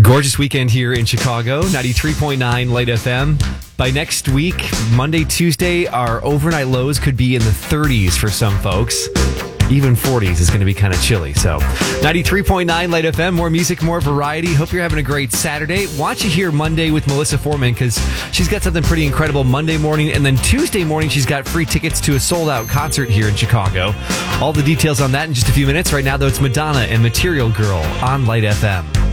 Gorgeous weekend here in Chicago, 93.9 Light FM. By next week, Monday, Tuesday, our overnight lows could be in the 30s for some folks. Even 40s is going to be kind of chilly. So 93.9 Light FM, more music, more variety. Hope you're having a great Saturday. Watch you here Monday with Melissa Foreman because she's got something pretty incredible Monday morning. And then Tuesday morning, she's got free tickets to a sold-out concert here in Chicago. All the details on that in just a few minutes. Right now, though, it's Madonna and Material Girl on Light FM.